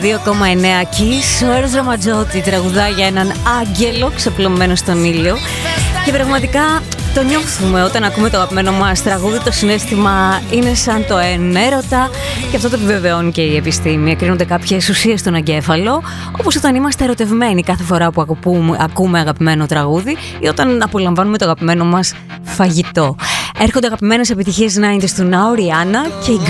2,9 Kiss. Ο Έρος Ραματζότη τραγουδά για έναν άγγελο ξεπλωμένο στον ήλιο. Και πραγματικά το νιώθουμε όταν ακούμε το αγαπημένο μας τραγούδι. Το συναίσθημα είναι σαν το έρωτα. Και αυτό το επιβεβαιώνει και η επιστήμη. Εκκρίνονται κάποιες ουσίες στον εγκέφαλο, όπως όταν είμαστε ερωτευμένοι κάθε φορά που ακούμε αγαπημένο τραγούδι ή όταν απολαμβάνουμε το αγαπημένο μας φαγητό. Έρχονται αγαπημένες επιτυχίες 90's του Now, Rihanna και η